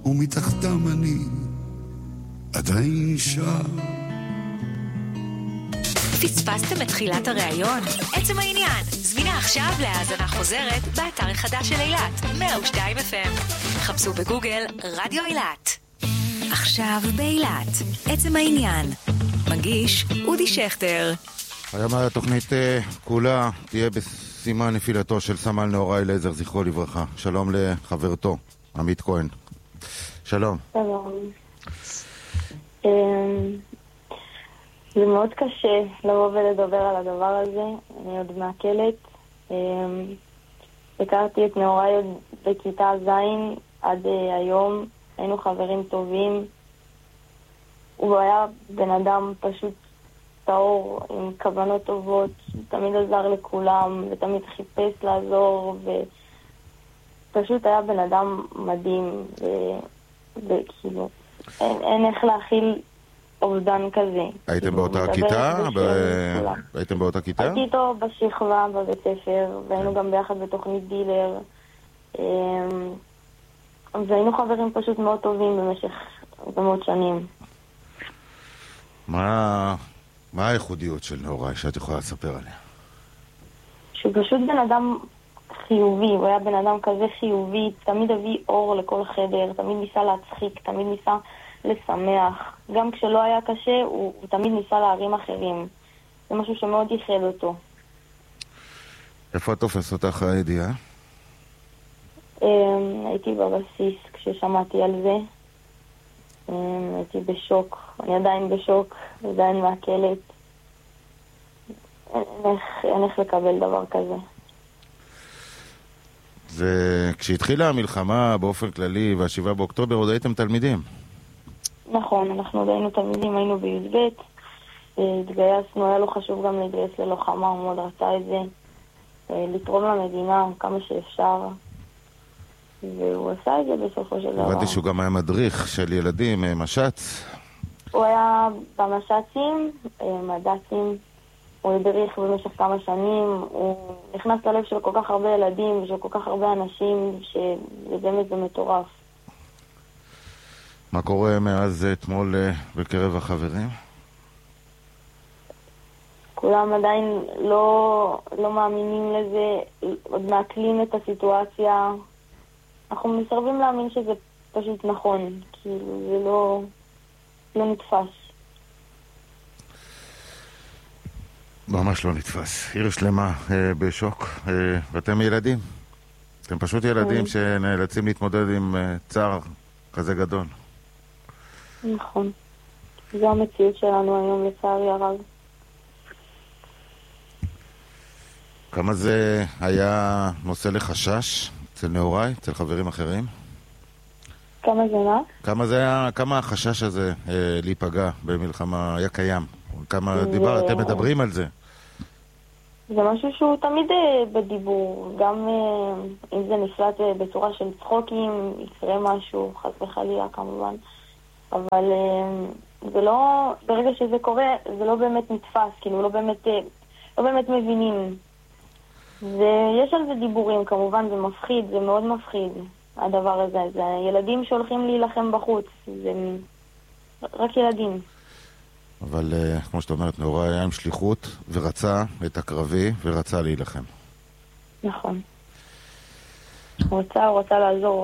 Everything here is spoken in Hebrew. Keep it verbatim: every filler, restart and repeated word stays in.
ומתחתם אני עדיין שר. פספסתם את תחילת הראיון? עצם העניין, זמינה עכשיו להאזנה חוזרת באתר החדש של אילת, מאה ושתיים אף אם. חפשו בגוגל רדיו אילת. עכשיו באילת, עצם העניין. מגיש אודי שכטר. היום התוכנית כולה תהיה בסימן נפילתו של סמל נאורי אליעזר, זכרו לברכה. שלום לחברתו, עמית כהן. שלום. שלום. זה מאוד קשה לבוא ולדבר על הדבר הזה. אני עוד מעכלת. הכרתי את נאורי בכיתה זין עד היום. היינו חברים טובים. הוא היה בן אדם פשוט טהור, עם כוונות טובות, תמיד עזר לכולם ותמיד חיפש לעזור, ופשוט היה בן אדם מדהים, וכאילו אין, אין איך להכיל אובדן כזה. הייתם באותה כיתה? הייתם באותה כיתה? הייתי איתו בשכבה בבית ספר, והיינו גם ביחד בתוכנית דילר, והיינו חברים פשוט מאוד טובים במשך מאוד שנים. מה... מה הייחודיות של נאורי שאת יכולה לספר עליה? שהוא פשוט בן אדם חיובי, הוא היה בן אדם כזה חיובי, תמיד הביא אור לכל חדר, תמיד ניסה להצחיק, תמיד ניסה לשמח. גם כשלא היה קשה, הוא, הוא תמיד ניסה להרים אחרים. זה משהו שמאוד ייחד אותו. איפה את תופס אותך הידיעה? הייתי בבסיס כששמעתי על זה. הייתי בשוק, אני עדיין בשוק, עדיין מעכלת. אין איך, אין איך לקבל דבר כזה. וכשהתחילה המלחמה באופן כללי והשבעה באוקטובר עוד הייתם תלמידים? נכון, אנחנו עוד היינו תלמידים, היינו בי"ב, התגייסנו, היה לו חשוב גם להתגייס ללוחמה, הוא מאוד רצה את זה, לתרום למדינה כמה שאפשר. והוא עשה את זה בסופו של דבר. הבנתי שהוא גם היה מדריך של ילדים, מש"ץ. הוא היה במש"צים, מד"צים, הוא הדריך במשך כמה שנים, הוא נכנס ללב של כל כך הרבה ילדים ושל כל כך הרבה אנשים, שזה באמת זה מטורף. מה קורה מאז אתמול בקרב החברים? כולם עדיין לא, לא מאמינים לזה, עוד מעכלים את הסיטואציה. אנחנו מסרבים להאמין שזה פשוט נכון, כאילו זה לא, לא נתפס. ממש לא נתפס. עיר שלמה אה, בשוק, אה, ואתם ילדים. אתם פשוט ילדים שנאלצים להתמודד עם אה, צער כזה גדול. נכון. זו המציאות שלנו היום, לצערי הרב. כמה זה היה נושא לחשש אצל נאורי, אצל חברים אחרים? כמה זה מה? כמה זה היה, כמה החשש הזה אה, להיפגע במלחמה היה קיים? כמה זה... דיבר, אתם מדברים על זה? זה משהו שהוא תמיד אה, בדיבור, גם אה, אם זה נפלט אה, בצורה של צחוקים, יקרה משהו, חס וחלילה כמובן, אבל אה, זה לא, ברגע שזה קורה, זה לא באמת נתפס, כאילו לא באמת, אה, לא באמת מבינים. ויש על זה דיבורים, כמובן זה מפחיד, זה מאוד מפחיד, הדבר הזה. זה ילדים שהולכים להילחם בחוץ, זה רק ילדים. אבל כמו שאת אומרת, נאורי היה עם שליחות ורצה את הקרבי ורצה להילחם. נכון. הוא רצה, הוא רצה לעזור.